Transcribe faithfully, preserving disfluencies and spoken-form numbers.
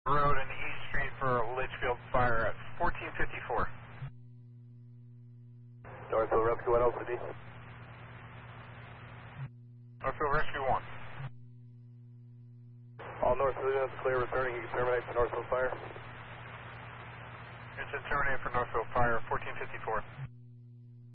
Road and East Street for Litchfield Fire at fourteen fifty-four. Northfield Rescue one, L C D. Northfield Rescue one. All Northfield units clear, returning. You can terminate for Northfield Fire. It's a terminate for Northfield Fire, fourteen fifty-four.